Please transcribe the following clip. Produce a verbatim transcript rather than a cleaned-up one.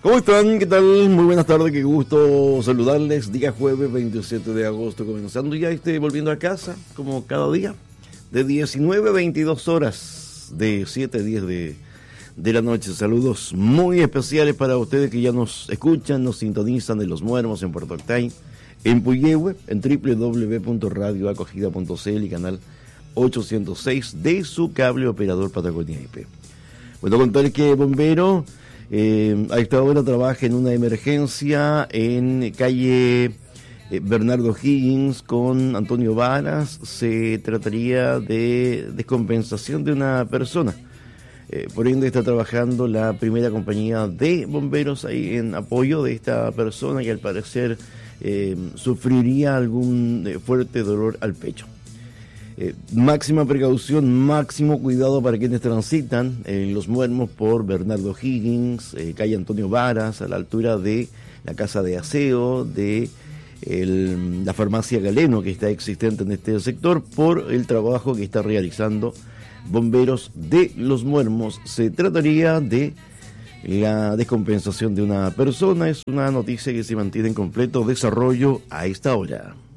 ¿Cómo están? ¿Qué tal? Muy buenas tardes, qué gusto saludarles. Día jueves veintisiete de agosto, comenzando ya este volviendo a casa, como cada día, de diecinueve a veintidós horas, de siete a diez de, de la noche. Saludos muy especiales para ustedes que ya nos escuchan, nos sintonizan de Los Muermos en Puerto Octay, en Puyehue, en doble u doble u doble u punto radio acogida punto c l y canal ochocientos seis de su cable operador Patagonia I P. Bueno, contarles que Bombero Eh, a esta hora trabaja en una emergencia en calle eh, Bernardo Higgins con Antonio Varas. Se trataría de descompensación de una persona. Eh, por ende está trabajando la primera compañía de bomberos ahí en apoyo de esta persona que al parecer eh, sufriría algún eh, fuerte dolor al pecho. Eh, máxima precaución, máximo cuidado para quienes transitan en Los Muermos por Bernardo Higgins, eh, calle Antonio Varas, a la altura de la casa de aseo de el, la farmacia Galeno que está existente en este sector, por el trabajo que está realizando bomberos de Los Muermos. Se trataría de la descompensación de una persona. Es una noticia que se mantiene en completo desarrollo a esta hora.